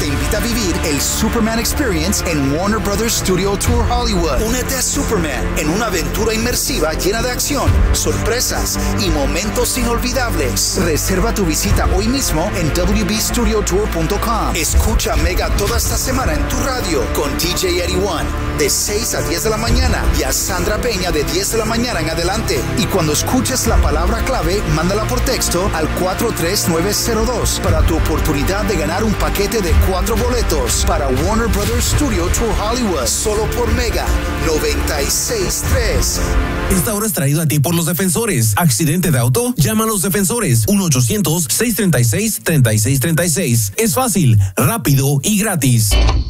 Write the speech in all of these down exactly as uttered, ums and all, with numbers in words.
te invita a vivir el Superman Experience en Warner Brothers Studio Tour Hollywood. Únete a Superman en una aventura inmersiva llena de acción, sorpresas y momentos inolvidables. Reserva tu visita hoy mismo en w b studio tour punto com. Escucha Mega toda esta semana en tu radio con D J Eddie One de seis a diez de la mañana y a Sandra Peña de diez de la mañana en adelante. Y cuando escuches la palabra clave, mándala por texto al cuatro tres nueve cero dos para tu oportunidad de ganar un paquete de cuatro boletos para Warner Brothers Studio Tour Hollywood. Solo por Mega noventa y seis punto tres. Esta hora es traído a ti por los defensores. Accidente de auto, llama a los defensores. uno ochocientos, seiscientos treinta y seis, treinta y seis treinta y seis. Es fácil, rápido y gratis.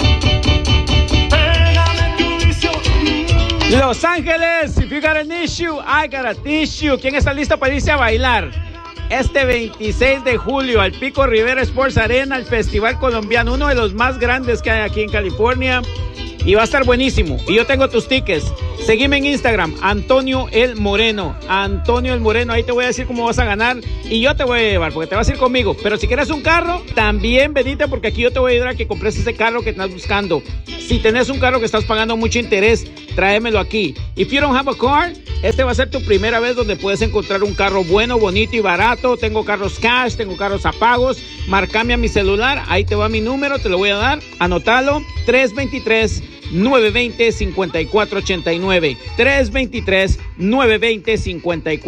Los Ángeles, if you got an issue, I got a tissue. ¿Quién está listo para irse a bailar? Este veintiséis de julio al Pico Rivera Sports Arena, el Festival Colombiano, uno de los más grandes que hay aquí en California. Y va a estar buenísimo. Y yo tengo tus tickets. Seguime en Instagram, Antonio El Moreno. Antonio El Moreno, ahí te voy a decir cómo vas a ganar. Y yo te voy a llevar, porque te vas a ir conmigo. Pero si quieres un carro, también venite, porque aquí yo te voy a ayudar a que compres ese carro que estás buscando. Si tenés un carro que estás pagando mucho interés, tráemelo aquí. If you don't have a car, este va a ser tu primera vez donde puedes encontrar un carro bueno, bonito y barato. Tengo carros cash, tengo carros a pagos. Márcame a mi celular, ahí te va mi número, te lo voy a dar. Anótalo, tres dos tres, nueve dos cero, cinco cuatro ocho nueve. tres dos tres, nueve dos cero, cinco cuatro